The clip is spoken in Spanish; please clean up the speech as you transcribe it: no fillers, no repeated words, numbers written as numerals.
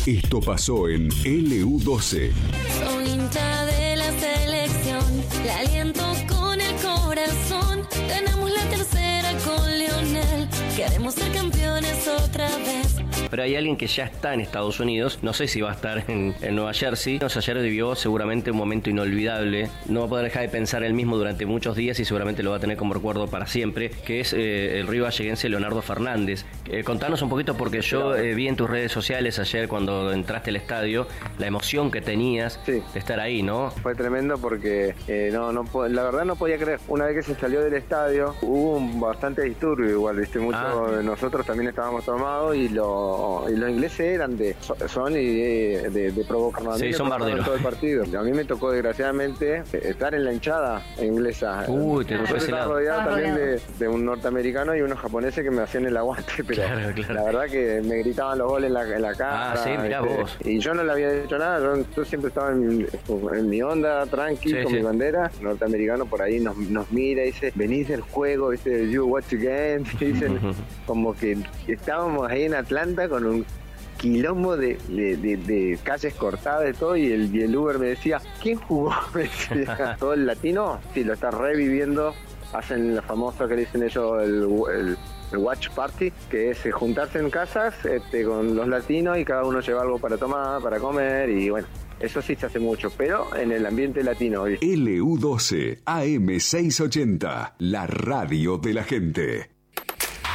Esto pasó en LU12. Soy hincha de la selección, la aliento con el corazón. Ganamos la tercera con Lionel, queremos ser campeones otra vez. Pero hay alguien que ya está en Estados Unidos, no sé si va a estar en Nueva Jersey. Ayer vivió seguramente un momento inolvidable, no va a poder dejar de pensar él mismo durante muchos días y seguramente lo va a tener como recuerdo para siempre, que es el río valleguense Leonardo Fernández. Contanos un poquito, porque yo vi en tus redes sociales ayer cuando entraste al estadio la emoción que tenías de estar ahí, ¿no? Fue tremendo porque la verdad no podía creer. Una vez que se salió del estadio hubo bastante disturbio igual, ¿viste? Muchos de nosotros también estábamos tomados y los ingleses eran de provocar. Sí, son barderos. Todo el partido. A mí me tocó desgraciadamente estar en la hinchada inglesa. Te tocó ese lado. Rodeado también de un norteamericano y unos japoneses que me hacían el aguante, pero claro. La verdad que me gritaban los goles en la cara. Sí, mirá vos. Y yo no le había hecho nada, yo siempre estaba en mi onda, tranqui, con mi bandera. El norteamericano por ahí nos mira y dice, venís del juego, dice, you watch again, dicen, como que estábamos ahí en Atlanta con un quilombo de calles cortadas de todo, y el Uber me decía, ¿quién jugó? Me decía, todo el latino, sí, lo está reviviendo. Hacen lo famoso que dicen ellos, el watch party, que es juntarse en casas con los latinos y cada uno lleva algo para tomar, para comer, y bueno, eso sí se hace mucho, pero en el ambiente latino. LU12 AM680, la radio de la gente.